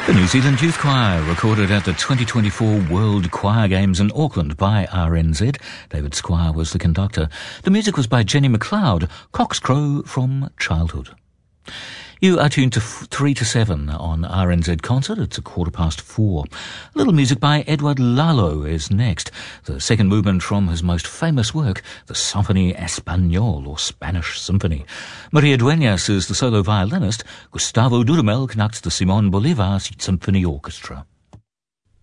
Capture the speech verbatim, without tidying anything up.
The New Zealand Youth Choir, recorded at the twenty twenty-four World Choir Games in Auckland by R N Z. David Squire was the conductor. The music was by Jenny McLeod, Coxcrow from Childhood. You are tuned to f- three to seven on R N Z Concert. It's a quarter past four. A little music by Edward Lalo is next. The second movement from his most famous work, the Symphonie Espagnole, or Spanish Symphony. Maria Dueñas is the solo violinist. Gustavo Dudamel conducts the Simón Bolívar Symphony Orchestra.